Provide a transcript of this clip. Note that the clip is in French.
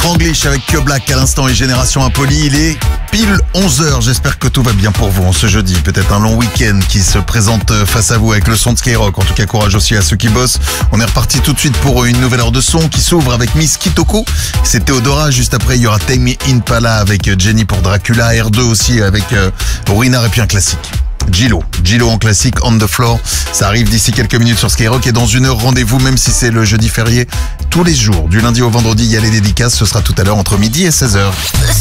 Spanglish avec Que Black à l'instant et Génération Impoli. Il est pile 11h. J'espère que tout va bien pour vous en ce jeudi. Peut-être un long week-end qui se présente face à vous avec le son de Skyrock. En tout cas, courage aussi à ceux qui bossent. On est reparti tout de suite pour une nouvelle heure de son qui s'ouvre avec Miss Kitoko. C'est Théodora. Juste après, il y aura Tame Impala avec Jenny pour Dracula. R2 aussi avec Ruinard et puis un classique. Gillo en classique, On the Floor. Ça arrive d'ici quelques minutes sur Skyrock et dans une heure, rendez-vous, même si c'est le jeudi férié, tous les jours, du lundi au vendredi, il y a les dédicaces. Ce sera tout à l'heure entre midi et 16h.